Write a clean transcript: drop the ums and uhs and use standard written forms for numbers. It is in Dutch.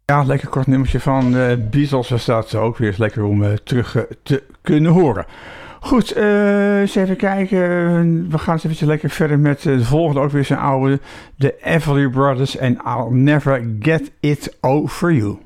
Ja, lekker kort nummertje van Beatles was dat ook weer eens lekker om terug te kunnen horen. Goed, eens even kijken. We gaan eens even lekker verder met de volgende, ook weer zijn oude. The Everly Brothers en I'll Never Get It Over You.